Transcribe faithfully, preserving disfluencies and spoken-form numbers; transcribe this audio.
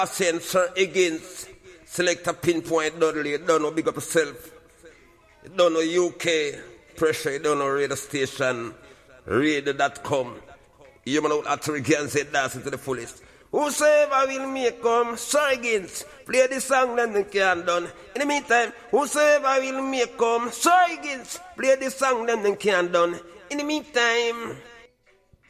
Saying Sir Higgins, Selector Pinpoint Dudley, you don't know, big up yourself. You don't know U K, pressure, you don't know radio station, radio dot com. You man out at Ricky say dancing to the fullest. Whosoever will make come, Sir Higgins, play the song then they can done. In the meantime, whosoever will make come, Sir Higgins, play the song then they can done. In the meantime,